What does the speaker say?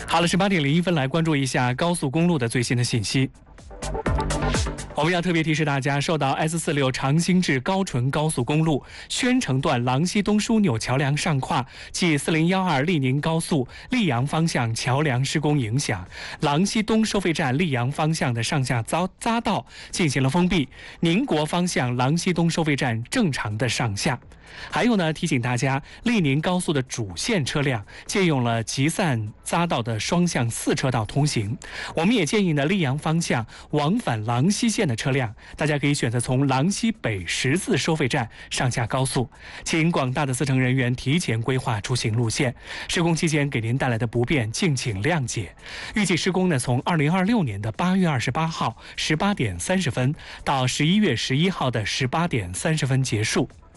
好了，18:01来关注一下高速公路的最新的信息。我们要特别提示大家，受到 S46长兴至高淳高速公路宣城段郎西东枢纽桥梁上跨即4012利宁高速溧阳方向桥梁施工影响，郎西东收费站溧阳方向的上下匝道进行了封闭，宁国方向郎西东收费站正常的上下。还有呢，提醒大家，利宁高速的主线车辆借用了集散匝道的双向4车道通行。我们也建议呢，溧阳方向往返郎西线的车辆，大家可以选择从郎西北十字收费站上下高速。请广大的司乘人员提前规划出行路线，施工期间给您带来的不便，敬请谅解。预计施工呢，从2026年的8月28号18点30分到11月11号的18点30分结束。